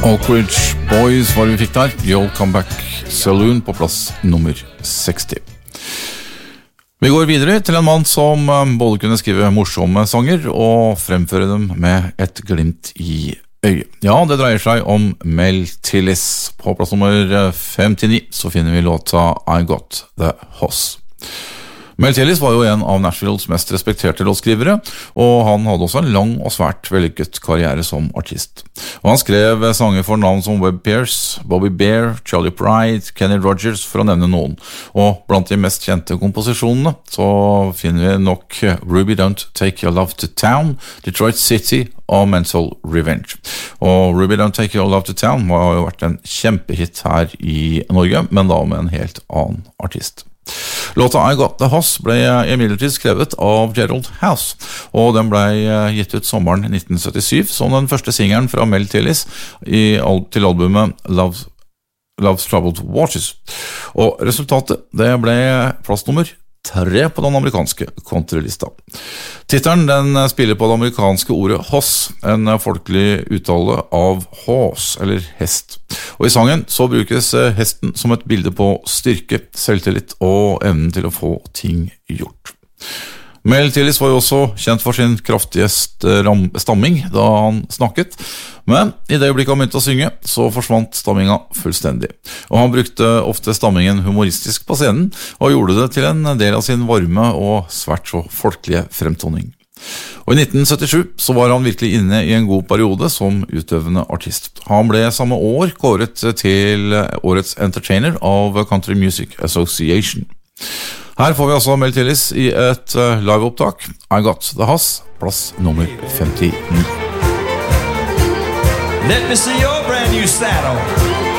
Oak Ridge Boys var det vi fikk der. The Old Comeback Saloon på plass nummer 60. Vi går videre til en mann som både kunne skrive morsomme sanger og fremføre dem med et glimt i øyet. Ja, det dreier seg om Mel Tillis. På plass nummer 59 så finner vi låta I Got The Hoss. Mel Tillis var jo en av Nashvilles mest respekterte låtskrivere, og han hadde også en lang og svært vellykket karriere som artist. Og han skrev sanger for navn som Webb Pierce, Bobby Bear, Charlie Pride, Kenny Rogers, for å nevne noen. Og blant de mest kjente komposisjonene så finner vi nok Ruby Don't Take Your Love to Town, Detroit City og Mental Revenge. Og Ruby Don't Take Your Love to Town har jo vært en kjempehit her i Norge, men da med en helt annen artist. Låta I Got The Hoss ble imidlertid skrevet av Gerald House, og den ble gitt ut sommeren 1977 som den første singelen fra Mel Tillis til albumet Love's Troubled Waters. Og resultatet det ble plass nummer 3 på den amerikanske countrylista. Tittelen den spiller på det amerikanske ordet hoss, en folkelig uttale av horse, eller hest. Og i sangen så brukes hesten som et bilde på styrke, selvtillit og evnen til å få ting gjort. Mel Tillis var jo også kjent for sin kraftige stamming da han snakket, men i det øyeblikket han begynte å synge, så forsvant stamminga fullstendig. Og han brukte ofte stammingen humoristisk på scenen, og gjorde det til en del av sin varme og svært så folkelige fremtoning. Og i 1977 så var han virkelig inne i en god periode som utøvende artist. Han ble samme år kåret til årets entertainer av Country Music Association. Her får vi altså Mel Tillis i et liveopptak. I Got The Hoss, plass nummer 59. Let me see your brand new saddle.